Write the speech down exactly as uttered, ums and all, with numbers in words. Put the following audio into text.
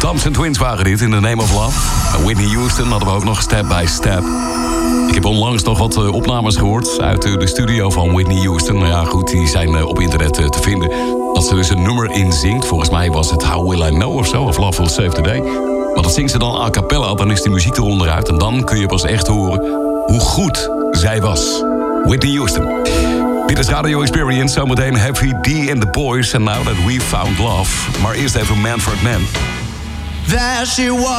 Thompson Twins waren dit, In the Name of Love. En Whitney Houston hadden we ook nog Step by Step. Ik heb onlangs nog wat uh, opnames gehoord uit uh, de studio van Whitney Houston. Nou ja, goed, die zijn uh, op internet uh, te vinden. Dat ze dus een nummer inzingt. Volgens mij was het How Will I Know of zo, of Love Will Save the Day. Maar dat zingt ze dan a cappella, dan is die muziek eronder uit. En dan kun je pas echt horen hoe goed zij was. Whitney Houston. Dit is Radio Experience, zometeen Heavy D and the Boys. And Now That We've Found Love. Maar eerst even Manfred Mann. There she was.